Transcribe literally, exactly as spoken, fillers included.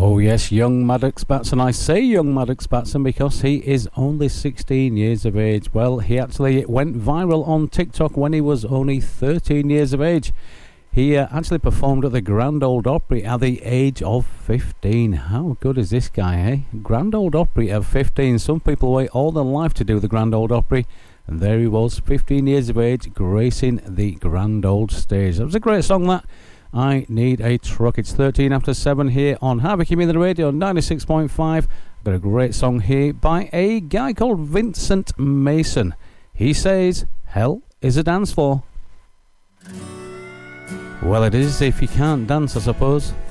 Oh yes, young Maddox Batson. I say young Maddox Batson because he is only sixteen years of age. Well, he actually went viral on TikTok when he was only thirteen years of age. He uh, actually performed at the Grand Ole Opry at the age of fifteen. How good is this guy, eh? Grand Ole Opry at fifteen. Some people wait all their life to do the Grand Ole Opry. And there he was, fifteen years of age, gracing the Grand Old Stage. That was a great song, that. I Need a Truck. It's thirteen after seven here on Havoc Community Radio ninety-six point five. I've got a great song here by a guy called Vincent Mason. He says, hell is a dance floor. Well, it is if you can't dance, I suppose.